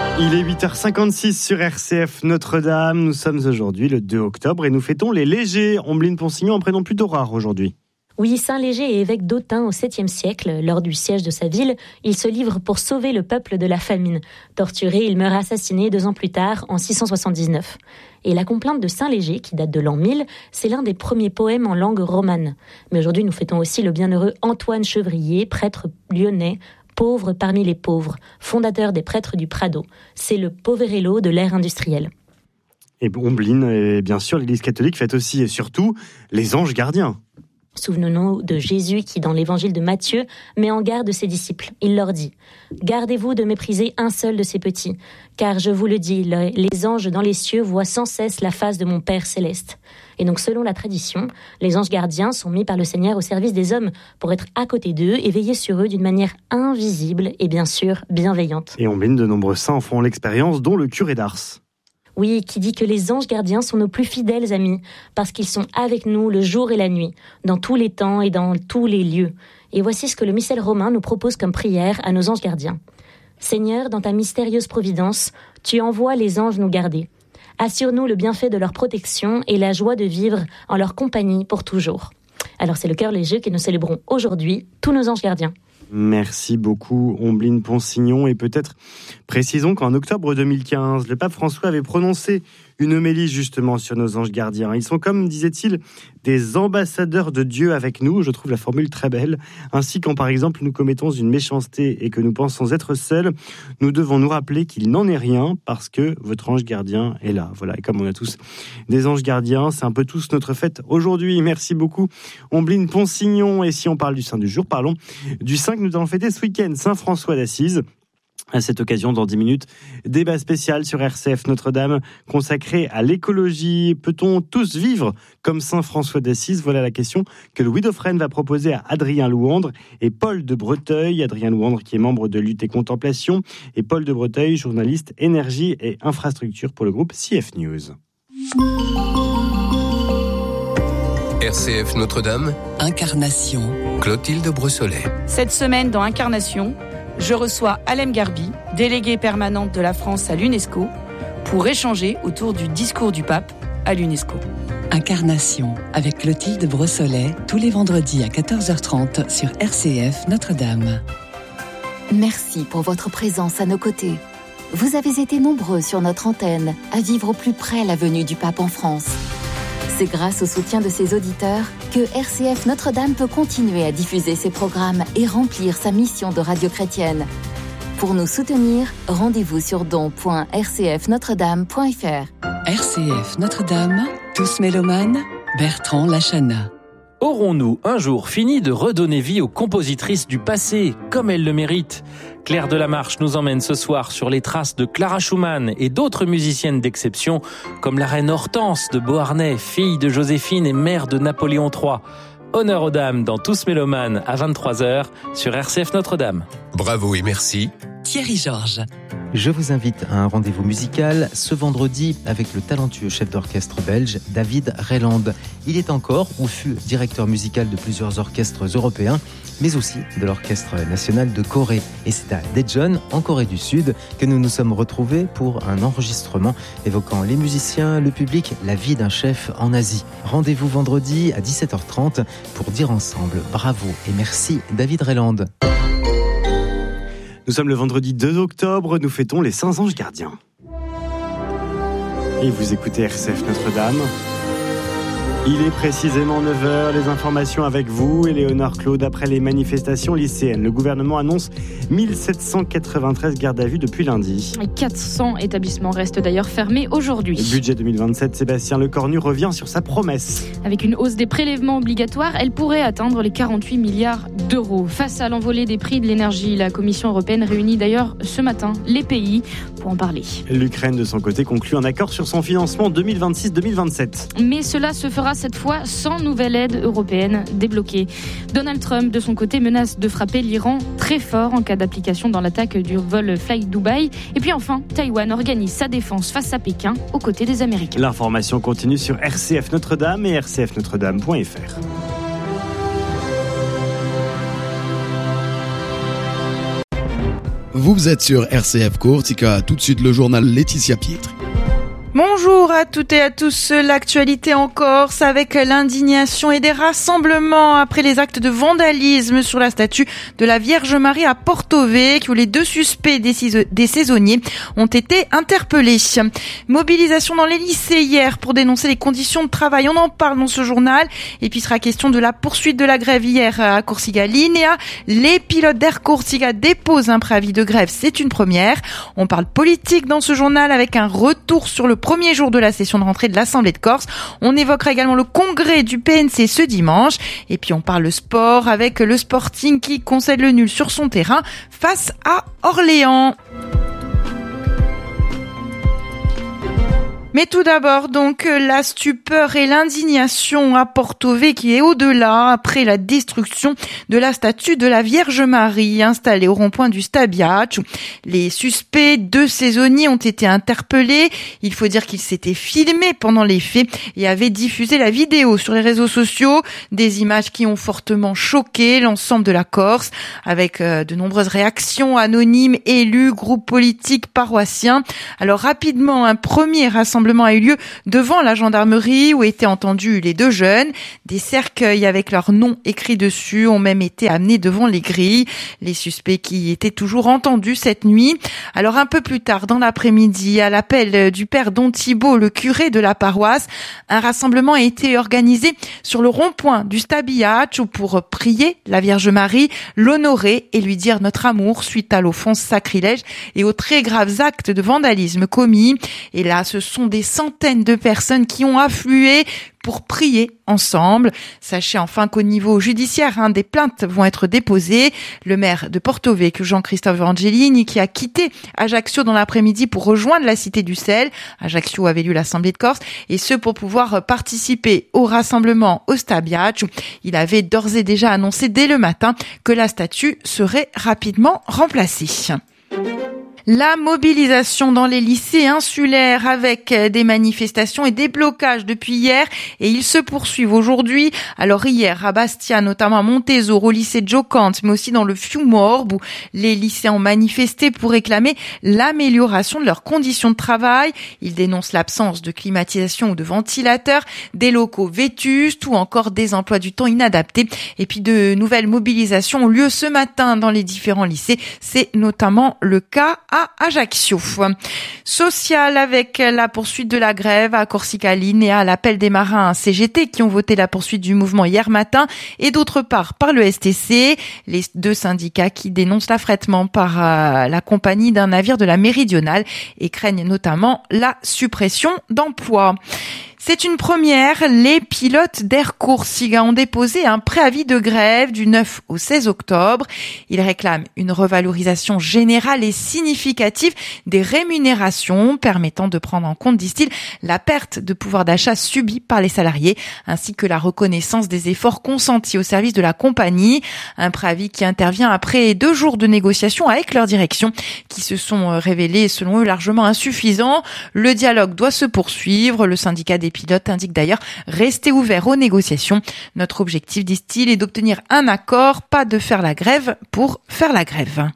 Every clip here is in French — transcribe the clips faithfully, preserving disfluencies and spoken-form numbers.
Il est huit heures cinquante-six sur R C F Notre-Dame. Nous sommes aujourd'hui le deux octobre et nous fêtons les Légers. Ombline Ponsignon, un prénom plutôt rare aujourd'hui. Oui, Saint Léger est évêque d'Autun au septième siècle. Lors du siège de sa ville, il se livre pour sauver le peuple de la famine. Torturé, il meurt assassiné deux ans plus tard, en six cent soixante-dix-neuf. Et la complainte de Saint Léger, qui date de l'an mille, c'est l'un des premiers poèmes en langue romane. Mais aujourd'hui, nous fêtons aussi le bienheureux Antoine Chevrier, prêtre lyonnais, pauvre parmi les pauvres, fondateur des prêtres du Prado. C'est le poverello de l'ère industrielle. Et Ombline, et bien sûr, l'Église catholique fête aussi et surtout les anges gardiens. Souvenons-nous de Jésus qui, dans l'évangile de Matthieu, met en garde ses disciples. Il leur dit « Gardez-vous de mépriser un seul de ces petits, car je vous le dis, les anges dans les cieux voient sans cesse la face de mon Père céleste. » Et donc, selon la tradition, les anges gardiens sont mis par le Seigneur au service des hommes pour être à côté d'eux et veiller sur eux d'une manière invisible et bien sûr bienveillante. Et Ombline, de nombreux saints en font l'expérience, dont le curé d'Ars. Oui, qui dit que les anges gardiens sont nos plus fidèles amis, parce qu'ils sont avec nous le jour et la nuit, dans tous les temps et dans tous les lieux. Et voici ce que le missel romain nous propose comme prière à nos anges gardiens. Seigneur, dans ta mystérieuse providence, tu envoies les anges nous garder. Assure-nous le bienfait de leur protection et la joie de vivre en leur compagnie pour toujours. Alors c'est le cœur léger que nous célébrons aujourd'hui, tous nos anges gardiens. Merci beaucoup Ombline Ponsignon, et peut-être précisons qu'en octobre deux mille quinze, le pape François avait prononcé une homélie justement sur nos anges gardiens. Ils sont comme, disait-il, des ambassadeurs de Dieu avec nous. Je trouve la formule très belle. Ainsi, quand par exemple nous commettons une méchanceté et que nous pensons être seuls, nous devons nous rappeler qu'il n'en est rien parce que votre ange gardien est là. Voilà, et comme on a tous des anges gardiens, c'est un peu tous notre fête aujourd'hui. Merci beaucoup Ombline Ponsignon. Et si on parle du saint du jour, parlons du saint que nous allons fêter ce week-end, Saint François d'Assise. À cette occasion, dans dix minutes, débat spécial sur R C F Notre-Dame consacré à l'écologie. Peut-on tous vivre comme Saint François d'Assise ? Voilà la question que Louis Dauphren va proposer à Adrien Louandre et Paul de Breteuil. Adrien Louandre qui est membre de Lutte et Contemplation et Paul de Breteuil, journaliste énergie et infrastructure pour le groupe C F News. R C F Notre-Dame, Incarnation. Clotilde Brossolet. Cette semaine dans Incarnation, je reçois Alem Garbi, déléguée permanente de la France à l'UNESCO, pour échanger autour du discours du pape à l'UNESCO. Incarnation avec Clotilde Brossolet, tous les vendredis à quatorze heures trente sur R C F Notre-Dame. Merci pour votre présence à nos côtés. Vous avez été nombreux sur notre antenne à vivre au plus près la venue du pape en France. C'est grâce au soutien de ses auditeurs que R C F Notre-Dame peut continuer à diffuser ses programmes et remplir sa mission de radio chrétienne. Pour nous soutenir, rendez-vous sur don point r c f notre dame point f r. R C F Notre-Dame, tous mélomanes, Bertrand Lachana. Aurons-nous un jour fini de redonner vie aux compositrices du passé, comme elles le méritent ? Claire Delamarche nous emmène ce soir sur les traces de Clara Schumann et d'autres musiciennes d'exception, comme la reine Hortense de Beauharnais, fille de Joséphine et mère de Napoléon trois. Honneur aux dames dans Tous Mélomanes à vingt-trois heures sur R C F Notre-Dame. Bravo et merci. Thierry Georges. Je vous invite à un rendez-vous musical ce vendredi avec le talentueux chef d'orchestre belge David Reiland. Il est encore ou fut directeur musical de plusieurs orchestres européens, mais aussi de l'Orchestre national de Corée. Et c'est à Daejeon, en Corée du Sud, que nous nous sommes retrouvés pour un enregistrement évoquant les musiciens, le public, la vie d'un chef en Asie. Rendez-vous vendredi à dix-sept heures trente pour dire ensemble bravo et merci David Reiland. Nous sommes le vendredi deux octobre, nous fêtons les Saints Anges Gardiens. Et vous écoutez R C F Notre-Dame. Il est précisément neuf heures, les informations avec vous, Éléonore Claude. Après les manifestations lycéennes, le gouvernement annonce mille sept cent quatre-vingt-treize gardes à vue depuis lundi. quatre cents établissements restent d'ailleurs fermés aujourd'hui. Le budget deux mille vingt-sept, Sébastien Lecornu revient sur sa promesse. Avec une hausse des prélèvements obligatoires, elle pourrait atteindre les quarante-huit milliards d'euros. Face à l'envolée des prix de l'énergie, la Commission européenne réunit d'ailleurs ce matin les pays pour en parler. L'Ukraine, de son côté, conclut un accord sur son financement deux mille vingt-six deux mille vingt-sept. Mais cela se fera cette fois sans nouvelle aide européenne débloquée. Donald Trump, de son côté, menace de frapper l'Iran très fort en cas d'application dans l'attaque du vol Fly Dubai. Et puis enfin, Taïwan organise sa défense face à Pékin aux côtés des Américains. L'information continue sur R C F Notre-Dame et r c f notre dame point f r. Vous êtes sur R C F Corsica, tout de suite le journal Laetitia Pietri. Bonjour à toutes et à tous, l'actualité en Corse avec l'indignation et des rassemblements après les actes de vandalisme sur la statue de la Vierge Marie à Porto Vecchio où les deux suspects des saisonniers ont été interpellés. Mobilisation dans les lycées hier pour dénoncer les conditions de travail, on en parle dans ce journal et puis il sera question de la poursuite de la grève hier à Corsica Linea. Les pilotes d'Air Corsica déposent un préavis de grève, c'est une première. On parle politique dans ce journal avec un retour sur le premier jour de la session de rentrée de l'Assemblée de Corse. On évoquera également le congrès du P N C ce dimanche. Et puis on parle sport avec le Sporting qui concède le nul sur son terrain face à Orléans. Mais tout d'abord, donc, la stupeur et l'indignation à Porto Vecchio qui est au-delà après la destruction de la statue de la Vierge Marie installée au rond-point du Stabiac. Les suspects, deux saisonniers, ont été interpellés. Il faut dire qu'ils s'étaient filmés pendant les faits et avaient diffusé la vidéo sur les réseaux sociaux. Des images qui ont fortement choqué l'ensemble de la Corse avec euh, de nombreuses réactions anonymes, élus, groupes politiques, paroissiens. Alors rapidement, un premier rassemblement a eu lieu devant la gendarmerie où étaient entendus les deux jeunes. Des cercueils avec leurs noms écrits dessus ont même été amenés devant les grilles. Les suspects qui étaient toujours entendus cette nuit. Alors un peu plus tard dans l'après-midi, à l'appel du père Don Thibault, le curé de la paroisse, un rassemblement a été organisé sur le rond-point du Stabiac pour prier la Vierge Marie, l'honorer et lui dire notre amour suite à l'offense sacrilège et aux très graves actes de vandalisme commis. Et là, ce sont des centaines de personnes qui ont afflué pour prier ensemble. Sachez enfin qu'au niveau judiciaire, hein, des plaintes vont être déposées. Le maire de Porto Vecchio, Jean-Christophe Angelini, qui a quitté Ajaccio dans l'après-midi pour rejoindre la cité du sel. Ajaccio avait lieu l'Assemblée de Corse, et ce pour pouvoir participer au rassemblement au Stabiac. Il avait d'ores et déjà annoncé dès le matin que la statue serait rapidement remplacée. La mobilisation dans les lycées insulaires avec des manifestations et des blocages depuis hier et ils se poursuivent aujourd'hui. Alors hier à Bastia, notamment à Montésor, au lycée Giocante, mais aussi dans le Fiumorbe où les lycéens ont manifesté pour réclamer l'amélioration de leurs conditions de travail. Ils dénoncent l'absence de climatisation ou de ventilateurs, des locaux vétustes ou encore des emplois du temps inadaptés. Et puis de nouvelles mobilisations ont lieu ce matin dans les différents lycées. C'est notamment le cas à Ajaccio. Social avec la poursuite de la grève à Corsica Linea, à l'appel des marins C G T qui ont voté la poursuite du mouvement hier matin et d'autre part par le S T C, les deux syndicats qui dénoncent l'affrètement par euh, la compagnie d'un navire de la Méridionale et craignent notamment la suppression d'emplois. C'est une première, les pilotes d'Air Corsica ont déposé un préavis de grève du neuf au seize octobre. Ils réclament une revalorisation générale et significative des rémunérations permettant de prendre en compte, disent-ils, la perte de pouvoir d'achat subie par les salariés ainsi que la reconnaissance des efforts consentis au service de la compagnie. Un préavis qui intervient après deux jours de négociations avec leur direction qui se sont révélés selon eux largement insuffisants. Le dialogue doit se poursuivre. Le syndicat des pilotes indique d'ailleurs rester ouvert aux négociations. Notre objectif, disent-ils, est d'obtenir un accord, pas de faire la grève pour faire la grève.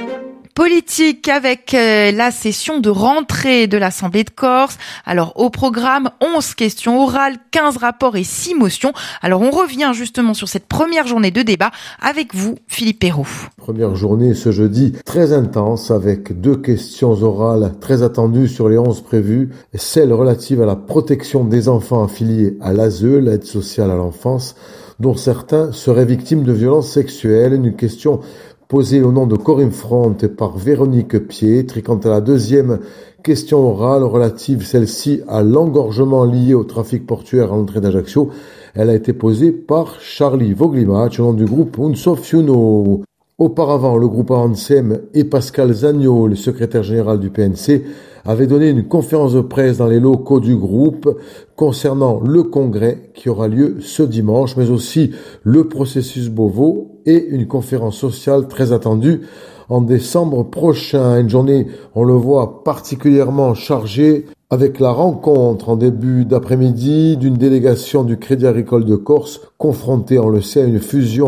Politique avec la session de rentrée de l'Assemblée de Corse. Alors au programme, onze questions orales, quinze rapports et six motions. Alors on revient justement sur cette première journée de débat avec vous, Philippe Perrault. Première journée ce jeudi très intense avec deux questions orales très attendues sur les onze prévues. Celle relative à la protection des enfants affiliés à l'A S E, l'aide sociale à l'enfance, dont certains seraient victimes de violences sexuelles. Une question posée au nom de Corinne Front et par Véronique Pietri. Quant à la deuxième question orale relative, celle-ci, à l'engorgement lié au trafic portuaire à l'entrée d'Ajaccio, elle a été posée par Charlie Voglimach au nom du groupe Unsofiuno. Auparavant, le groupe ANSEM et Pascal Zagnot, le secrétaire général du P N C, avaient donné une conférence de presse dans les locaux du groupe concernant le congrès qui aura lieu ce dimanche, mais aussi le processus Beauvau et une conférence sociale très attendue en décembre prochain. Une journée, on le voit, particulièrement chargée avec la rencontre en début d'après-midi d'une délégation du Crédit Agricole de Corse confrontée, on le sait, à une fusion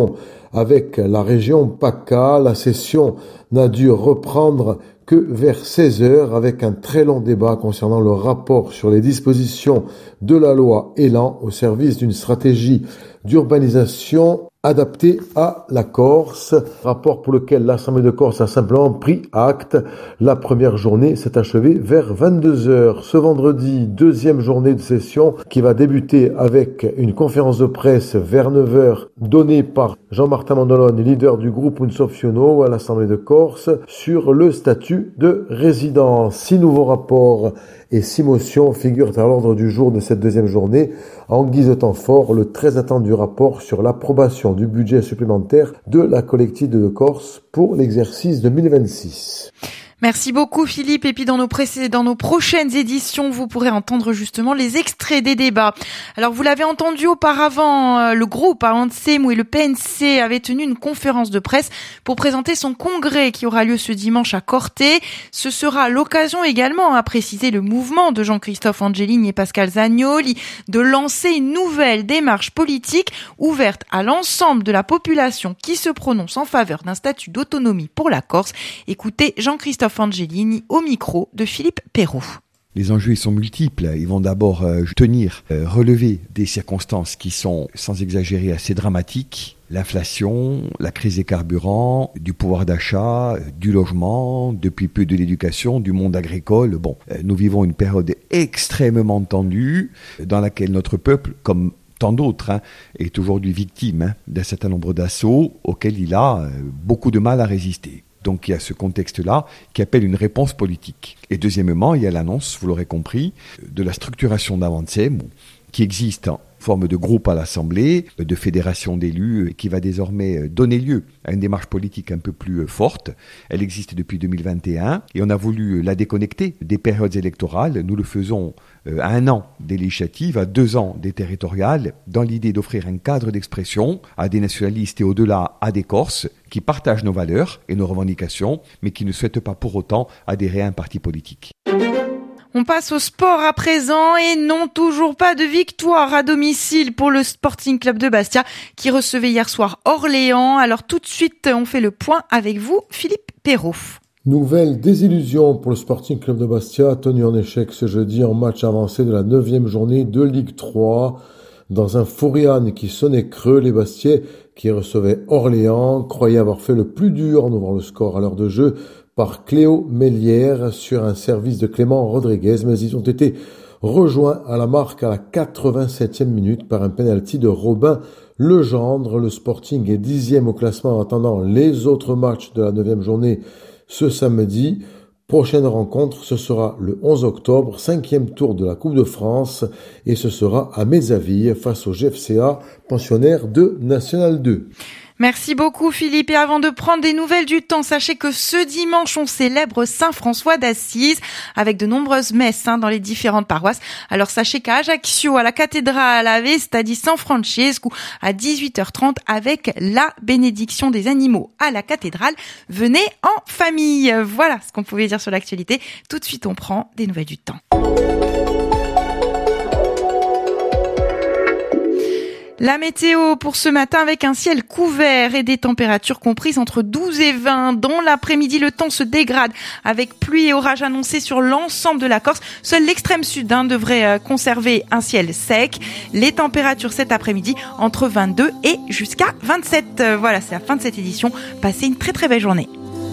avec la région PACA. La session n'a dû reprendre que vers seize heures avec un très long débat concernant le rapport sur les dispositions de la loi Elan au service d'une stratégie d'urbanisation adaptée à la Corse, rapport pour lequel l'Assemblée de Corse a simplement pris acte. La première journée s'est achevée vers vingt-deux heures. Ce vendredi, deuxième journée de session qui va débuter avec une conférence de presse vers neuf heures donnée par Jean-Martin Mandolone, leader du groupe Unsofiono à l'Assemblée de Corse, sur le statut de résident. Six nouveaux rapports et six motions figurent à l'ordre du jour de cette deuxième journée. En guise de temps fort, le très attendu rapport sur l'approbation du budget supplémentaire de la collectivité de Corse pour l'exercice deux mille vingt-six. Merci beaucoup Philippe. Et puis dans nos précé- dans nos prochaines éditions, vous pourrez entendre justement les extraits des débats. Alors vous l'avez entendu auparavant, euh, le groupe A N C M U et le P N C avaient tenu une conférence de presse pour présenter son congrès qui aura lieu ce dimanche à Corté. Ce sera l'occasion également, à préciser le mouvement de Jean-Christophe Angelini et Pascal Zagnoli, de lancer une nouvelle démarche politique ouverte à l'ensemble de la population qui se prononce en faveur d'un statut d'autonomie pour la Corse. Écoutez Jean-Christophe Angelini au micro de Philippe Perrault. Les enjeux ils sont multiples. Ils vont d'abord euh, tenir, euh, relever des circonstances qui sont, sans exagérer, assez dramatiques. L'inflation, la crise des carburants, du pouvoir d'achat, du logement, depuis peu de l'éducation, du monde agricole. Bon, euh, nous vivons une période extrêmement tendue dans laquelle notre peuple, comme tant d'autres, hein, est aujourd'hui victime hein, d'un certain nombre d'assauts auxquels il a euh, beaucoup de mal à résister. Donc il y a ce contexte-là qui appelle une réponse politique. Et deuxièmement, il y a l'annonce, vous l'aurez compris, de la structuration d'A N C M qui existe en forme de groupe à l'Assemblée, de fédération d'élus, qui va désormais donner lieu à une démarche politique un peu plus forte. Elle existe depuis deux mille vingt et un et on a voulu la déconnecter des périodes électorales. Nous le faisons à un an des législatives, à deux ans des territoriales, dans l'idée d'offrir un cadre d'expression à des nationalistes et au-delà à des Corses qui partagent nos valeurs et nos revendications, mais qui ne souhaitent pas pour autant adhérer à un parti politique. On passe au sport à présent et non, toujours pas de victoire à domicile pour le Sporting Club de Bastia qui recevait hier soir Orléans. Alors tout de suite, on fait le point avec vous, Philippe Perrault. Nouvelle désillusion pour le Sporting Club de Bastia, tenu en échec ce jeudi en match avancé de la neuvième journée de Ligue trois. Dans un Fouriane qui sonnait creux, les Bastiais qui recevaient Orléans croyaient avoir fait le plus dur en ouvrant le score à l'heure de jeu par Cléo Mélière sur un service de Clément Rodriguez, mais ils ont été rejoints à la marque à la quatre-vingt-septième minute par un penalty de Robin Legendre. Le Sporting est dixième au classement en attendant les autres matchs de la neuvième journée ce samedi. Prochaine rencontre, ce sera le onze octobre, cinquième tour de la Coupe de France, et ce sera à Mézaville face au G F C A, pensionnaire de National deux. Merci beaucoup Philippe. Et avant de prendre des nouvelles du temps, sachez que ce dimanche, on célèbre Saint-François d'Assise avec de nombreuses messes hein, dans les différentes paroisses. Alors sachez qu'à Ajaccio, à la cathédrale, à Vesta di San Francesco, à dix-huit heures trente, avec la bénédiction des animaux à la cathédrale, venez en famille. Voilà ce qu'on pouvait dire sur l'actualité. Tout de suite, on prend des nouvelles du temps. La météo pour ce matin avec un ciel couvert et des températures comprises entre douze et vingt. Dans l'après-midi, le temps se dégrade avec pluie et orage annoncés sur l'ensemble de la Corse. Seul l'extrême sud hein, devrait conserver un ciel sec. Les températures cet après-midi entre vingt-deux et jusqu'à vingt-sept. Voilà, c'est la fin de cette édition. Passez une très très belle journée.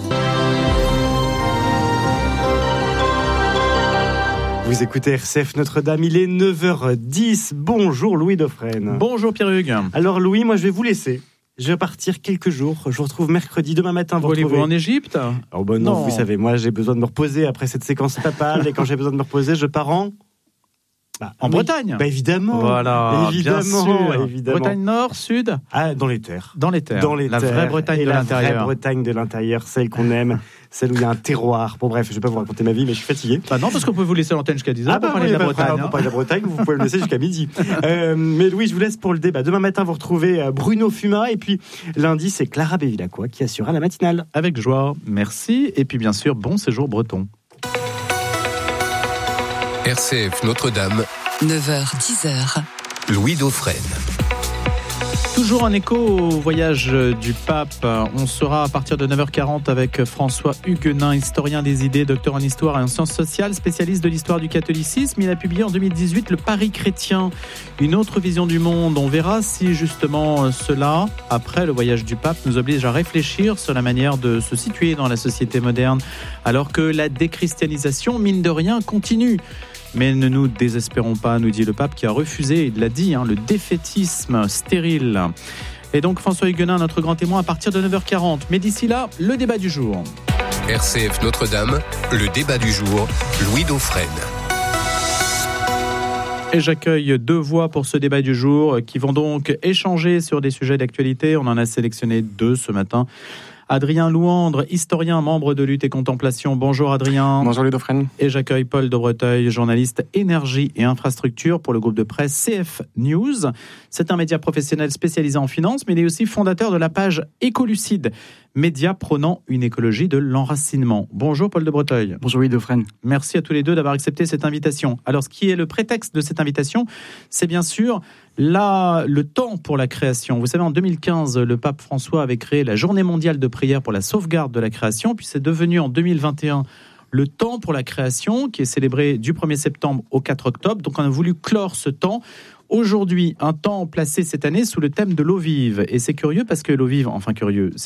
Vous écoutez R C F Notre-Dame, il est neuf heures dix. Bonjour Louis Dauphren. Bonjour Pierre-Hugues. Alors Louis, moi je vais vous laisser. Je vais partir quelques jours. Je vous retrouve mercredi, demain matin. Vous Voulez-vous en Égypte ? Oh ben non, non, vous savez, moi j'ai besoin de me reposer après cette séquence papale. Et quand j'ai besoin de me reposer, je pars en... Bah, en oui. Bretagne. Bah évidemment. Voilà, évidemment, bien sûr. Évidemment. Bretagne Nord, Sud. Ah, dans les terres. Dans les terres. Dans les la terres. vraie Bretagne et de la l'intérieur. La vraie Bretagne de l'intérieur, celle qu'on aime, celle où il y a un terroir. Bon bref, je vais pas vous raconter ma vie, mais je suis fatigué. Bah non, parce qu'on peut vous laisser l'antenne jusqu'à dix heures ah bah, pour parler oui, de la bah, Bretagne. Pour hein. parler de la Bretagne, vous pouvez le laisser jusqu'à midi. Euh, mais Louis, je vous laisse pour le débat. Demain matin, vous retrouvez Bruno Fuma, et puis lundi, c'est Clara Bevilacqua qui assurera la matinale. Avec joie, merci. Et puis bien sûr, bon séjour breton. R C F Notre-Dame. neuf heures dix. Louis Dauphren. Toujours un écho au voyage du pape. On sera à partir de neuf heures quarante avec François Huguenin, historien des idées, docteur en histoire et en sciences sociales, spécialiste de l'histoire du catholicisme. Il a publié en deux mille dix-huit Le Paris chrétien, une autre vision du monde. On verra si justement cela, après le voyage du pape, nous oblige à réfléchir sur la manière de se situer dans la société moderne, alors que la déchristianisation, mine de rien, continue. Mais ne nous désespérons pas, nous dit le pape qui a refusé, il l'a dit, hein, le défaitisme stérile. Et donc François Huguenin, notre grand témoin, à partir de neuf heures quarante. Mais d'ici là, le débat du jour. R C F Notre-Dame, le débat du jour, Louis Dauphren. Et j'accueille deux voix pour ce débat du jour qui vont donc échanger sur des sujets d'actualité. On en a sélectionné deux ce matin. Adrien Louandre, historien, membre de Lutte et Contemplation. Bonjour Adrien. Bonjour Louis Dauphren. Et j'accueille Paul de Breteuil, journaliste énergie et infrastructure pour le groupe de presse C F News. C'est un média professionnel spécialisé en finance, mais il est aussi fondateur de la page Écolucide, média prônant une écologie de l'enracinement. Bonjour Paul de Breteuil. Bonjour Louis Dauphren. Merci à tous les deux d'avoir accepté cette invitation. Alors, ce qui est le prétexte de cette invitation, c'est bien sûr là, le temps pour la création. Vous savez, en deux mille quinze, le pape François avait créé la Journée mondiale de prière pour la sauvegarde de la création, puis c'est devenu en deux mille vingt et un le temps pour la création, qui est célébré du premier septembre au quatre octobre. Donc on a voulu clore ce temps. Aujourd'hui, un temps placé cette année sous le thème de l'eau vive. Et c'est curieux parce que l'eau vive, enfin curieux, c'est